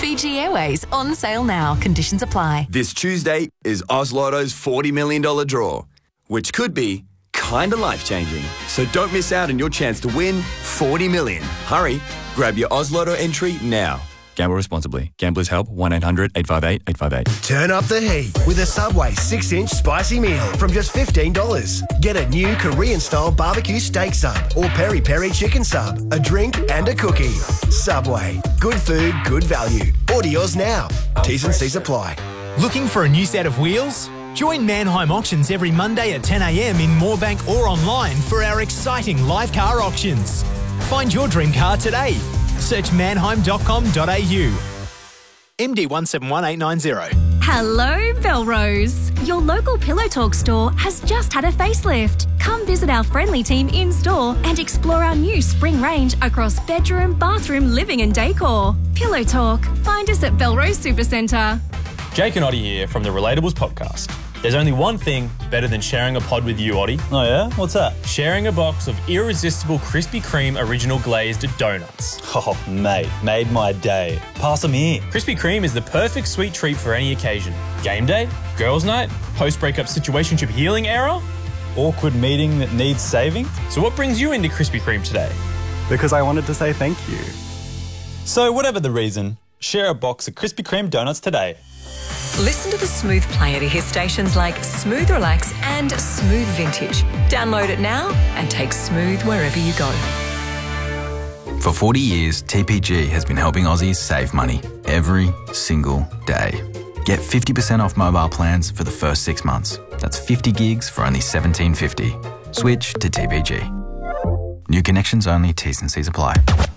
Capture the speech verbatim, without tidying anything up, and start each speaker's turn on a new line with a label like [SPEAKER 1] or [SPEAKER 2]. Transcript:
[SPEAKER 1] Fiji Airways on sale now. Conditions apply.
[SPEAKER 2] This Tuesday is Oz Lotto's forty million dollars draw, which could be kinda life-changing. So don't miss out on your chance to win forty million dollars. Hurry, grab your Oz Lotto entry now.
[SPEAKER 3] Gamble responsibly. Gamblers Help, one eight hundred eight five eight eight five eight.
[SPEAKER 4] Turn up the heat with a Subway six inch spicy meal from just fifteen dollars. Get a new Korean-style barbecue steak sub or peri-peri chicken sub, a drink and a cookie. Subway. Good food, good value. Order yours now. T's and C's apply.
[SPEAKER 5] Looking for a new set of wheels? Join Mannheim Auctions every Monday at ten a m in Moorebank or online for our exciting live car auctions. Find your dream car today. Search mannheim dot com dot a u. M D one seven one eight nine zero.
[SPEAKER 6] Hello, Belrose. Your local Pillow Talk store has just had a facelift. Come visit our friendly team in-store and explore our new spring range across bedroom, bathroom, living and decor. Pillow Talk. Find us at Belrose Supercentre.
[SPEAKER 7] Jake and Oddie here from the Relatables podcast. There's only one thing better than sharing a pod with you, Oddie.
[SPEAKER 8] Oh yeah? What's that?
[SPEAKER 7] Sharing a box of irresistible Krispy Kreme original glazed donuts.
[SPEAKER 8] Oh, mate, made my day. Pass them here.
[SPEAKER 7] Krispy Kreme is the perfect sweet treat for any occasion. Game day, girls' night, post-breakup situationship healing era.
[SPEAKER 8] Awkward meeting that needs saving.
[SPEAKER 7] So what brings you into Krispy Kreme today?
[SPEAKER 9] Because I wanted to say thank you.
[SPEAKER 8] So whatever the reason, share a box of Krispy Kreme donuts today.
[SPEAKER 10] Listen to the Smooth Player to hear stations like Smooth Relax and Smooth Vintage. Download it now and take Smooth wherever you go.
[SPEAKER 11] For forty years, T P G has been helping Aussies save money every single day. Get fifty percent off mobile plans for the first six months. That's fifty gigs for only seventeen fifty. Switch to T P G. New connections only, T's and C's apply.